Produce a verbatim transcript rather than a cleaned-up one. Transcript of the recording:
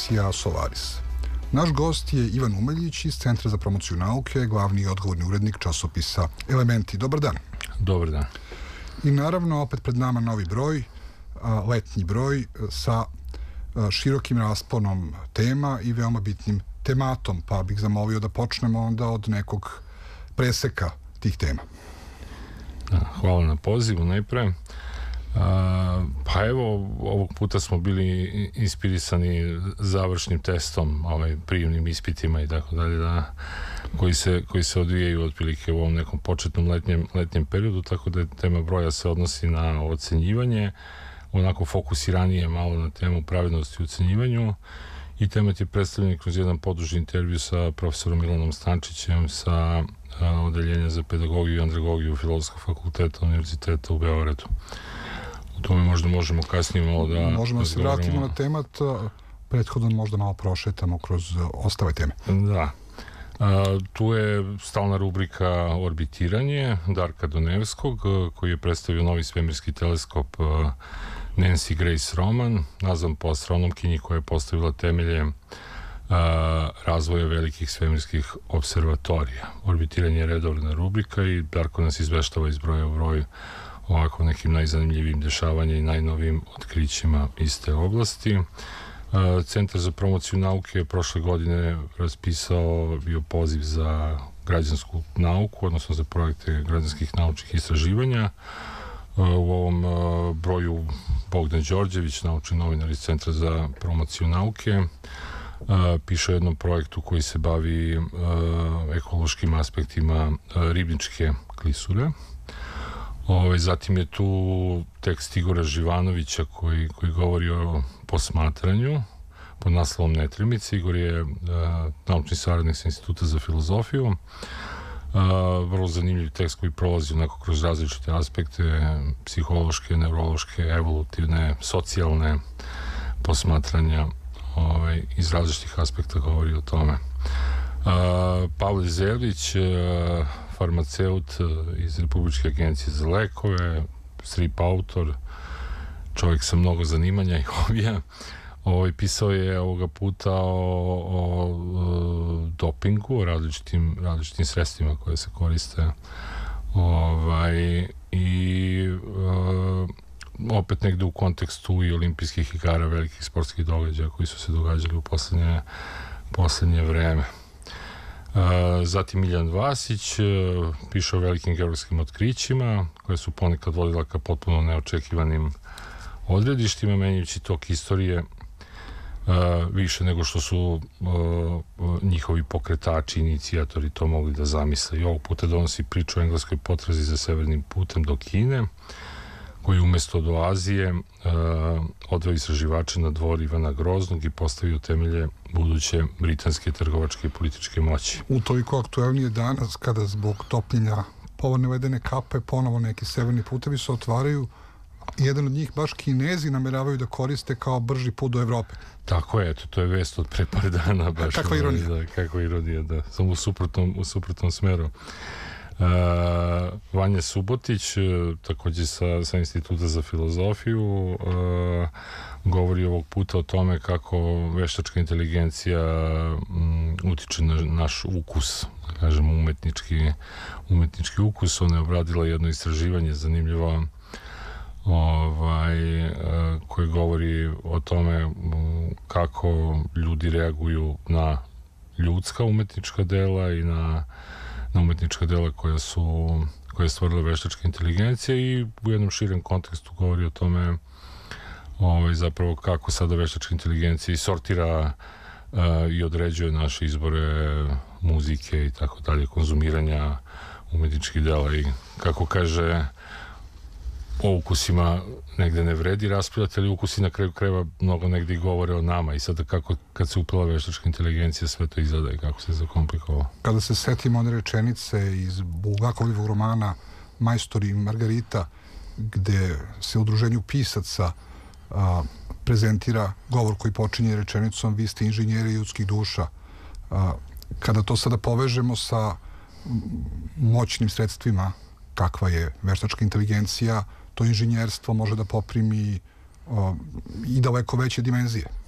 emisija Solaris. Naš gost je Ivan Umeljić iz Centra za promociju nauke, glavni i odgovorni urednik časopisa Elementi. Dobar dan. Dobar dan. I naravno, opet pred nama novi broj, letnji broj sa širokim rasponom tema i veoma bitnim tematom, pa bih zamolio da počnemo onda od nekog preseka tih tema. Hvala na pozivu najpre. Pa evo, ovog puta smo bili inspirisani završnim testom, ovaj, prijemnim ispitima i tako dalje, da, koji se, koji se odvijaju otprilike u ovom nekom početnom letnjem, letnjem periodu, tako da tema broja se odnosi na ocenjivanje, onako fokusiranije malo na temu pravednosti u ocenjivanju, i temat je predstavljen kroz jedan poduži intervju sa profesorom Milanom Stančićem sa odeljenja za pedagogiju i andragogiju Filozofskog fakulteta Univerziteta u Beogradu. O tome možda možemo kasnije malo da... Možemo da se vratimo na temat, prethodno možda malo prošetamo kroz ostale teme. Da. A, tu je stalna rubrika Orbitiranje Darka Donevskog, koji je predstavio novi svemirski teleskop Nancy Grace Roman, nazvan po astronomkinji koja je postavila temelje a, razvoja velikih svemirskih observatorija. Orbitiranje je redovna rubrika i Darko nas izveštava iz broja u broj ovako nekim najzanimljivim dešavanjima i najnovijim otkrićima iz te oblasti. Centar za promociju nauke je prošle godine raspisao bio poziv za građansku nauku, odnosno za projekte građanskih naučnih istraživanja. U ovom broju Bogdan Đorđević, naučni novinar iz Centra za promociju nauke, piše o jednom projektu koji se bavi ekološkim aspektima ribničke klisure. Ove, zatim je tu tekst Igora Živanovića koji, koji govori o posmatranju pod naslovom Netremice. Igor je uh, naučni saradnik sa Instituta za filozofiju. Uh, vrlo zanimljiv tekst koji prolazi onako kroz različite aspekte, psihološke, neurološke, evolutivne, socijalne posmatranja, ove, iz različitih aspekta govori o tome. Uh, Pavle Zelić, uh, farmaceut iz Republičke agencije za lekove, strip autor, čovjek sa mnogo zanimanja i hobija. Ovaj, pisao je ovoga puta o, o, o dopingu, o različitim, različitim sredstvima koje se koriste. Ovaj, I uh, opet negde u kontekstu i olimpijskih igara, velikih sportskih događaja koji su se događali u poslednje, poslednje vreme. Uh, zatim Miljan Vasić uh, piše o velikim geološkim otkrićima koje su ponekad vodila ka potpuno neočekivanim odredištima, menjajući tok istorije uh, više nego što su uh, njihovi pokretači, inicijatori to mogli da zamisle. I ovog puta donosi priču o engleskoj potrazi za severnim putem do Kine, koji umesto do Azije uh, odveo istraživače na dvor Ivana Groznog i postavio temelje buduće britanske trgovačke i političke moći. Utoliko aktuelnije danas, kada zbog topljenja polarne ledene kape ponovo neki severni putevi se otvaraju, jedan od njih baš Kinezi nameravaju da koriste kao brži put do Evrope. Tako je, to, to je vest od pre par dana. Baš, kakva ironija. Da, kakva ironija, da. Samo u suprotnom, u suprotnom smeru. Uh, Vanja Subotić, uh, takođe sa, sa Instituta za filozofiju, uh, govori ovog puta o tome kako veštačka inteligencija um, utiče na naš ukus, da kažemo umetnički, umetnički ukus. Ona je obradila jedno istraživanje zanimljivo ovaj, uh, koje govori o tome um, kako ljudi reaguju na ljudska umetnička dela i na na umetnička dela koja su koja je stvorila veštačka inteligencija, i u jednom širem kontekstu govori o tome ovaj, zapravo kako sada veštačka inteligencija i sortira uh, i određuje naše izbore muzike i tako dalje, konzumiranja umetničkih dela, i kako kaže o ukusima negde ne vredi raspravljati, ali ukusi na kraju krajeva mnogo negde i govore o nama, i sada kako kad se upila veštačka inteligencija sve to izgleda i kako se zakomplikovalo. Kada se setimo one rečenice iz Bulgakovljevog romana Majstor i Margarita, gde se u udruženju pisaca a, prezentira govor koji počinje rečenicom vi ste inženjeri ljudskih duša, a, kada to sada povežemo sa moćnim sredstvima kakva je veštačka inteligencija, to inženjerstvo može da poprimi o, i daleko veće dimenzije.